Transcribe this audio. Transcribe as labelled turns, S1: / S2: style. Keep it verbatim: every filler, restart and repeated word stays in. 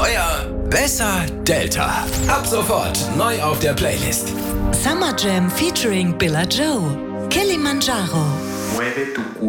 S1: euer Besser Delta. Ab sofort neu auf der Playlist.
S2: Summer Jam featuring Billa Joe. Kilimanjaro.